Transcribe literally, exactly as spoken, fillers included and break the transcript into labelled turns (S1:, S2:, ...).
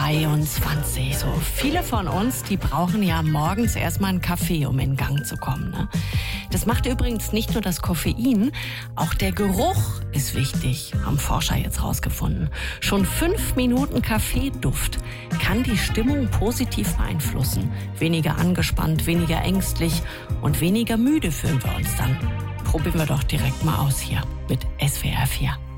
S1: dreiundzwanzig. So viele von uns, die brauchen ja morgens erstmal einen Kaffee, um in Gang zu kommen. Ne? Das macht übrigens nicht nur das Koffein, auch der Geruch ist wichtig, haben Forscher jetzt rausgefunden. Schon fünf Minuten Kaffeeduft kann die Stimmung positiv beeinflussen. Weniger angespannt, weniger ängstlich und weniger müde fühlen wir uns dann. Probieren wir doch direkt mal aus hier mit S W R vier.